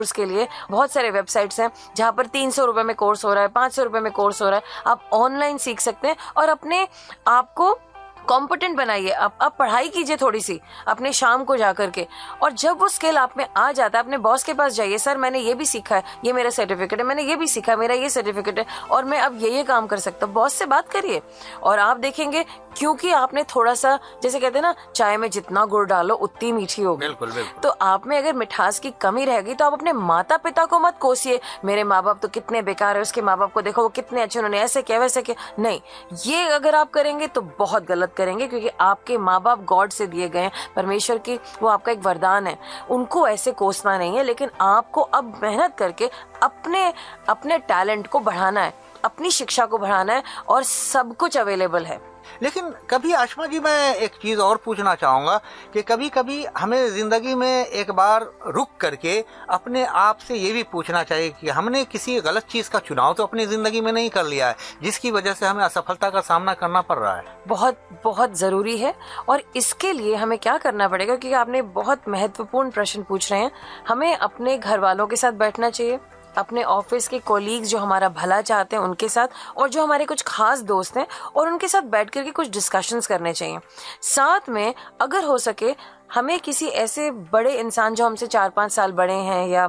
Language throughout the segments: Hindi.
उसके लिए बहुत सारे वेबसाइट्स हैं जहाँ पर 300 रुपए में कोर्स हो रहा है, 500 रुपए में कोर्स हो रहा है। आप ऑनलाइन सीख सकते हैं और अपने आप को कॉम्पिटेंट बनाइए। आप पढ़ाई कीजिए थोड़ी सी अपने शाम को जा करके, और जब वो स्किल आप में आ जाता है अपने बॉस के पास जाइए, सर मैंने ये भी सीखा है, ये मेरा सर्टिफिकेट है, मैंने ये भी सीखा, मेरा ये सर्टिफिकेट है और मैं अब ये काम कर सकता हूँ। बॉस से बात करिए और आप देखेंगे, क्योंकि आपने थोड़ा सा, जैसे कहते हैं ना, चाय में जितना गुड़ डालो उतनी मीठी होगी। बिल्कुल बिल्कुल। तो आप में अगर मिठास की कमी रहेगी तो आप अपने माता पिता को मत कोसिए, मेरे माँ बाप तो कितने बेकार है, उसके माँ बाप को देखो वो कितने अच्छे, उन्होंने ऐसे किया वैसे किया। नहीं, ये अगर आप करेंगे तो बहुत गलत करेंगे, क्योंकि आपके माँ बाप गॉड से दिए गए हैं, परमेश्वर की, वो आपका एक वरदान है, उनको ऐसे कोसना नहीं है। लेकिन आपको अब मेहनत करके अपने टैलेंट को बढ़ाना है, अपनी शिक्षा को बढ़ाना है और सब कुछ अवेलेबल है। लेकिन कभी आशमा जी मैं एक चीज और पूछना चाहूंगा कि कभी कभी हमें जिंदगी में एक बार रुक करके अपने आप से ये भी पूछना चाहिए कि हमने किसी गलत चीज का चुनाव तो अपनी जिंदगी में नहीं कर लिया है जिसकी वजह से हमें असफलता का सामना करना पड़ रहा है। बहुत बहुत जरूरी है। और इसके लिए हमें क्या करना पड़ेगा, क्योंकि आपने बहुत महत्वपूर्ण प्रश्न पूछ रहे हैं। हमें अपने घर वालों के साथ बैठना चाहिए, अपने ऑफिस के कोलीग्स जो हमारा भला चाहते हैं उनके साथ, और जो हमारे कुछ खास दोस्त हैं, और उनके साथ बैठ करके कुछ डिस्कशंस करने चाहिए। साथ में अगर हो सके हमें किसी ऐसे बड़े इंसान जो हमसे 4-5 साल बड़े हैं, या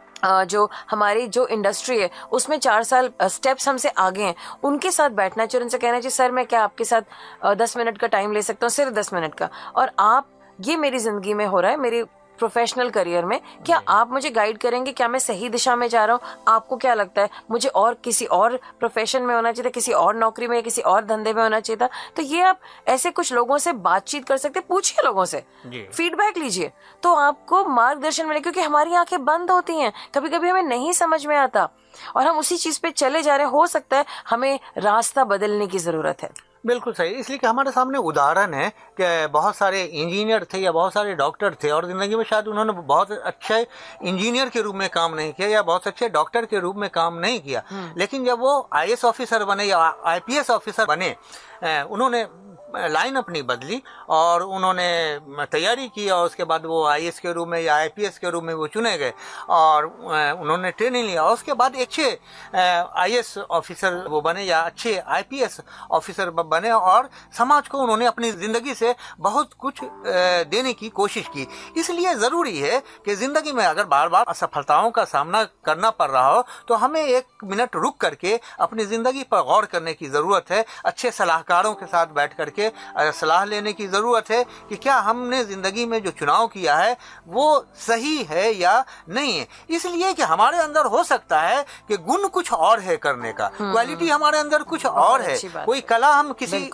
जो हमारी जो इंडस्ट्री है उसमें 4 साल स्टेप्स हमसे आगे हैं, उनके साथ बैठना चाहिए, उनसे कहना चाहिए, सर मैं क्या आपके साथ 10 मिनट का टाइम ले सकता हूँ, सिर्फ 10 मिनट का, और आप, ये मेरी जिंदगी में हो रहा है, मेरी प्रोफेशनल करियर में, क्या आप मुझे गाइड करेंगे, क्या मैं सही दिशा में जा रहा हूँ, आपको क्या लगता है मुझे और किसी और प्रोफेशन में होना चाहिए था, किसी और नौकरी में या किसी और धंधे में होना चाहिए था। तो ये आप ऐसे कुछ लोगों से बातचीत कर सकते, पूछिए लोगों से, फीडबैक लीजिए, तो आपको मार्गदर्शन मिले, क्योंकि हमारी आंखें बंद होती हैं, कभी कभी हमें नहीं समझ में आता और हम उसी चीज पे चले जा रहे हैं। हो सकता है हमें रास्ता बदलने की जरूरत है। बिल्कुल सही। इसलिए कि हमारे सामने उदाहरण है कि बहुत सारे इंजीनियर थे या बहुत सारे डॉक्टर थे और जिंदगी में शायद उन्होंने बहुत अच्छे इंजीनियर के रूप में काम नहीं किया या बहुत अच्छे डॉक्टर के रूप में काम नहीं किया, लेकिन जब वो आईएएस ऑफिसर बने या आईपीएस ऑफिसर बने, उन्होंने लाइन अपनी बदली और उन्होंने तैयारी की और उसके बाद वो आईएएस के रूप में या आईपीएस के रूप में वो चुने गए और उन्होंने ट्रेनिंग लिया और उसके बाद अच्छे आईएएस ऑफिसर वो बने या अच्छे आईपीएस ऑफिसर बने और समाज को उन्होंने अपनी जिंदगी से बहुत कुछ देने की कोशिश की। इसलिए जरूरी है कि जिंदगी में अगर बार बार असफलताओं का सामना करना पड़ रहा हो तो हमें 1 मिनट रुक करके अपनी जिंदगी पर गौर करने की जरूरत है। अच्छे सलाहकारों के साथ बैठ करके सलाह लेने की जरूरत है कि क्या हमने जिंदगी में जो चुनाव किया है वो सही है या नहीं है। इसलिए कि हमारे अंदर हो सकता है कि गुण कुछ और है करने का, क्वालिटी हमारे अंदर कुछ और है, कोई कला हम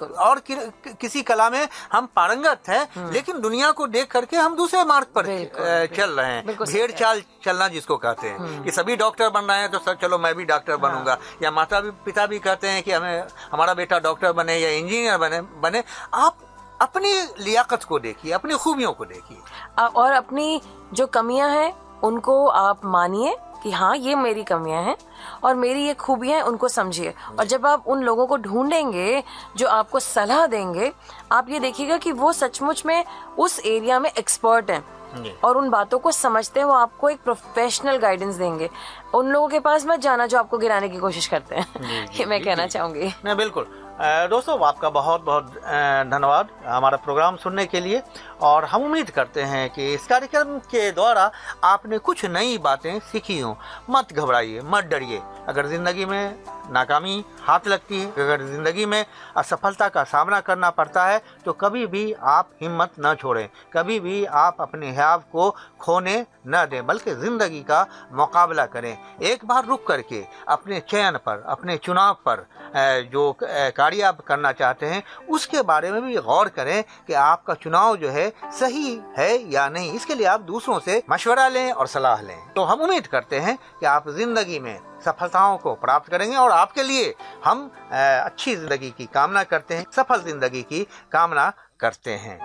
किसी कला में हम पारंगत हैं, लेकिन दुनिया को देख करके हम दूसरे मार्ग पर चल रहे हैं, भेड़ चाल चलना जिसको कहते हैं कि सभी डॉक्टर बन रहे हैं तो सर चलो मैं भी डॉक्टर बनूंगा, या माता पिता भी कहते हैं कि हमें हमारा बेटा डॉक्टर बने या इंजीनियर बने। आप अपनी लियाकत को देखिए, अपनी खूबियों को देखिए और अपनी जो कमियां हैं उनको आप मानिए कि हाँ ये मेरी कमियां हैं और मेरी ये खूबियां हैं, उनको समझिए। और जब आप उन लोगों को ढूंढेंगे जो आपको सलाह देंगे, आप ये देखिएगा कि वो सचमुच में उस एरिया में एक्सपर्ट हैं और उन बातों को समझते हैं, वो आपको एक प्रोफेशनल गाइडेंस देंगे। उन लोगों के पास मत जाना जो आपको गिराने की कोशिश करते हैं। ये मैं कहना चाहूंगी। नहीं, बिल्कुल। दोस्तों आपका बहुत बहुत धन्यवाद हमारा प्रोग्राम सुनने के लिए, और हम उम्मीद करते हैं कि इस कार्यक्रम के द्वारा आपने कुछ नई बातें सीखी हों। मत घबराइए, मत डरिए। अगर जिंदगी में नाकामी हाथ लगती है, अगर जिंदगी में असफलता का सामना करना पड़ता है तो कभी भी आप हिम्मत न छोड़ें, कभी भी आप अपने हियाव को खोने न दें, बल्कि जिंदगी का मुकाबला करें। एक बार रुक करके अपने चयन पर, अपने चुनाव पर जो कार्य आप करना चाहते हैं उसके बारे में भी गौर करें कि आपका चुनाव जो है सही है या नहीं। इसके लिए आप दूसरों से मशवरा लें और सलाह लें। तो हम उम्मीद करते हैं कि आप जिंदगी में सफलताओं को प्राप्त करेंगे और आपके लिए हम अच्छी जिंदगी की कामना करते हैं, सफल जिंदगी की कामना करते हैं।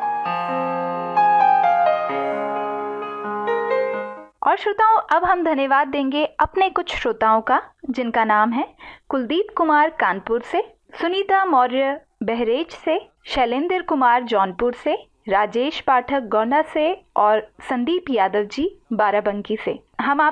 और श्रोताओं, अब हम धन्यवाद देंगे अपने कुछ श्रोताओं का, जिनका नाम है कुलदीप कुमार कानपुर से, सुनीता मौर्य बहरेज से, शैलेंद्र कुमार जौनपुर से, राजेश पाठक गोंडा से और संदीप यादव जी बाराबंकी से। हम